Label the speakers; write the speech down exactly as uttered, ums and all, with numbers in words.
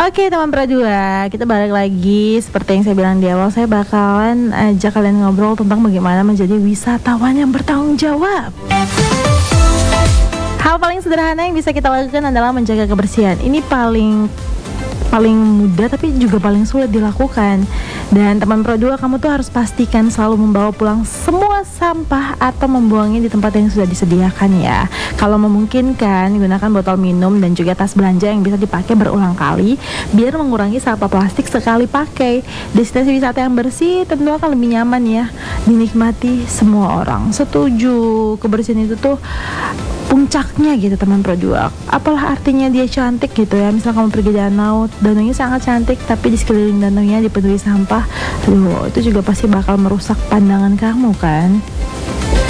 Speaker 1: Oke teman Pro dua, kita balik lagi. Seperti yang saya bilang di awal, saya bakalan ajak kalian ngobrol tentang bagaimana menjadi wisatawan yang bertanggung jawab. Hal paling sederhana yang bisa kita lakukan adalah menjaga kebersihan. Ini paling paling mudah tapi juga paling sulit dilakukan. Dan teman Pro dua, kamu tuh harus pastikan selalu membawa pulang semua sampah atau membuangnya di tempat yang sudah disediakan ya. Kalau memungkinkan, gunakan botol minum dan juga tas belanja yang bisa dipakai berulang kali biar mengurangi sampah plastik sekali pakai. Destinasi wisata yang bersih tentu akan lebih nyaman ya, dinikmati semua orang. Setuju, kebersihan itu tuh puncaknya gitu teman Pro dua. Apalah artinya dia cantik gitu ya. Misal kamu pergi danau, danaunya sangat cantik tapi di sekeliling danaunya dipenuhi sampah. Aduh, itu juga pasti bakal merusak pandangan kamu kan.